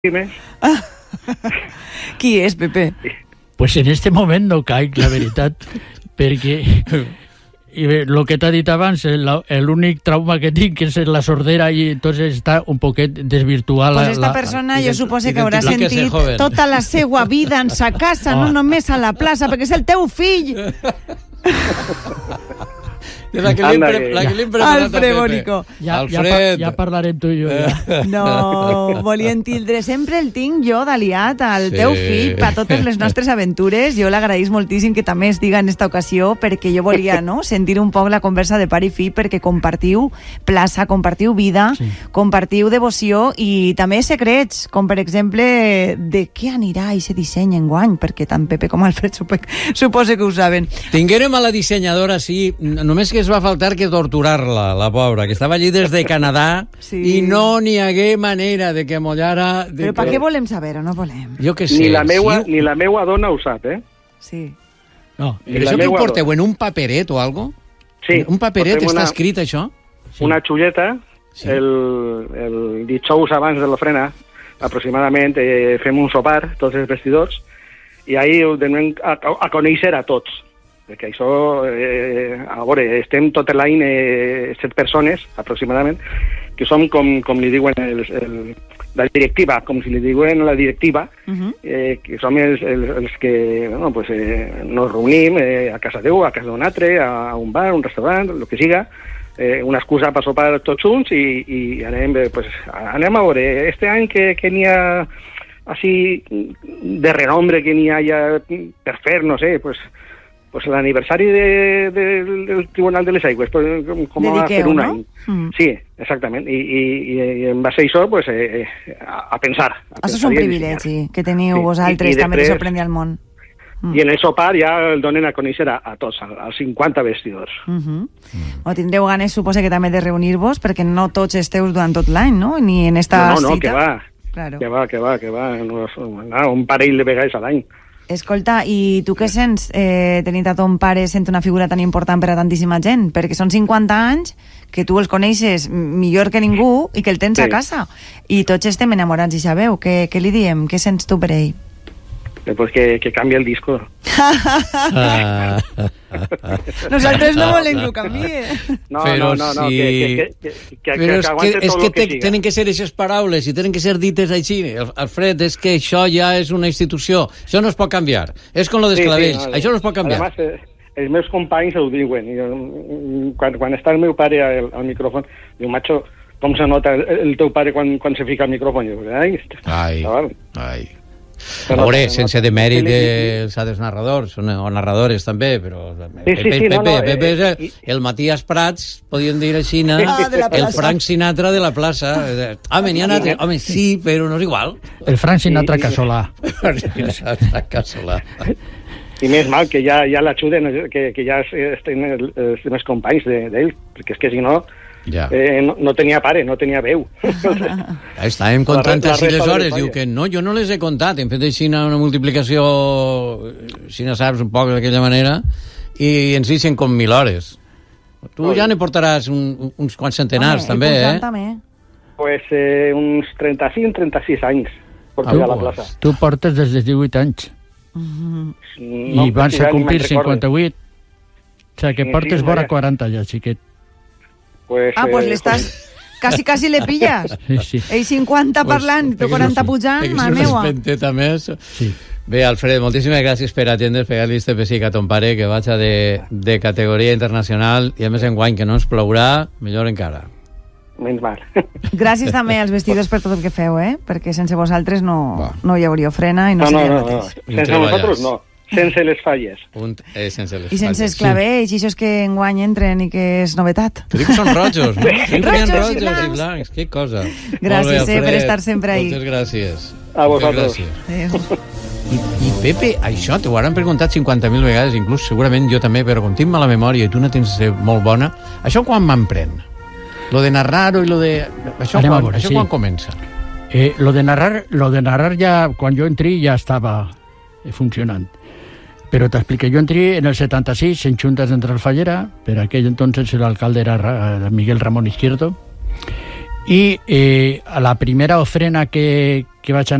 Qui és, Pepe? Pues en este moment no caic, la veritat, perquè el que t'ha dit abans, l'únic trauma que tinc és la sordera i entonces està un poquet desvirtual. Pues esta persona jo suposo que haurà sentit tota la seva vida en sa casa, no només a la plaça, perquè és el teu fill. La que li hem preparat a Pepe. Alfred. Ja parlarem tu i jo. Ja. No, volien tindre. Sempre el tinc jo d'aliat al teu fill per totes les nostres aventures. Jo l'agraïs moltíssim que també es diga en esta ocasió, perquè jo volia sentir un poc la conversa de pare i fill, perquè compartiu plaça, compartiu vida, compartiu devoció i també secrets, com per exemple de què anirà aquest disseny enguany, perquè tant Pepe com Alfred suposo que ho saben. Tinguérem a la dissenyadora, sí, només que es va faltar que torturar-la, la pobra, que estava allí des de Canadà i no n'hi hagué manera de que mollara... Però per què volem saber o no volem? Jo què sé. Ni la meua dona ho sap, eh? Sí. No, però això que ho porteu en un paperet o algo? Sí. Un paperet està escrit, això? Una xulleta, el dijous abans de l'ofrena, aproximadament fem un sopar, tots els vestidors, i ahir ho donem a conèixer a tots. Perquè això, a veure, estem tot l'any 7 persones, aproximadament, que som, com li diuen la directiva, com si li diuen la directiva, que som els que nos reunim a casa Déu, a casa d'un altre, a un bar, un restaurant, el que siga, una excusa per sopar tots junts i anem a veure, este any que n'hi ha així de renombre, que n'hi ha ja per fer, no sé, pues l'aniversari del Tribunal de les Aigües, com va fer un any. Sí, exactament. I en base a això, pues, a pensar. Això és un privilegi que teniu vosaltres, també de sorprendre al món. I en el sopar ja el donen a conèixer a tots, als 50 vestidors. O tindreu ganes, suposo que també de reunir-vos, perquè no tots esteu durant tot l'any, no? Ni en esta cita. No, que va. Que va. Un parell de vegades a l'any. Escolta, i tu què sents tenint a ton pare sent una figura tan important per a tantíssima gent? Perquè són 50 anys que tu els coneixes millor que ningú i que el tens a casa. I tots estem enamorats, i sabeu. Què li diem? Què sents tu per ell? Pues que canvi el disco. Nosaltres no volem que ho canvie. No, però és que tenen que ser aquestes paraules i tenen que ser dites així. Alfred, és que això ja és una institució. Això no es pot canviar. És com lo dels clavells. Això no es pot canviar. Además, els meus companys ho diuen. Quan està el meu pare al micròfon, diu, macho, com se nota el teu pare quan se fica al micròfon? Ai. A veure, sense demèrit dels altres narradors o narradores també, però Pepe és el Matías Prats, podríem dir així, el Frank Sinatra de la plaça. N'hi ha altres. Home, sí, però no és igual. El Frank Sinatra casolà. I més mal que ja l'ajuden, que ja estan els meus companys d'ell, perquè és que si no... no tenia pare, no tenia veu. Estàvem comptant així les hores. Diu que no, jo no les he comptat. Hem fet així una multiplicació, si no saps, un poc d'aquella manera, i ens ixen com 1.000 hores. Tu ja ne portaràs uns quants centenars, també, eh? Pues uns 35-36 anys porto ja a la plaça. Tu portes des dels 18 anys. I van a complir 58. O sigui que portes vora 40 ja, xiquet. Pues l'estàs... Quasi le pilles. Sí. Ell 50 parlant, tu 40 pujant, mà meua. Penteta més. Bé, Alfred, moltíssimes gràcies per atendre's, pegar-li este pessic a ton pare, que vaig de categoria internacional, i a més enguany que no ens plourà, millor encara. Menys mal. Gràcies també als vestidors per tot el que feu, perquè sense vosaltres no hi hauria ofrena i no seria mateix. Sense vosaltres no. Sense les falles. I sense els clavells, i això és que enguany entren i que és novetat. Que dic que són rojos, no? Rojos i blancs. Que cosa. Gràcies per estar sempre ahí. Moltes gràcies. A vosaltres. I Pepe, això t'ho hauran preguntat 50.000 vegades, inclús segurament jo també, però com tinc mala memòria i tu no tens de ser molt bona, això quan m'emprèn? Lo de narrar-ho i lo de... Això quan comença? Lo de narrar ja, quan jo entri, ja estava funcionant. Pero te expliqué, yo entré en el 76 en Juntas de Alfallera, pero aquel entonces el alcalde era Miguel Ramón Izquierdo, I a la primera ofrena que vaig anar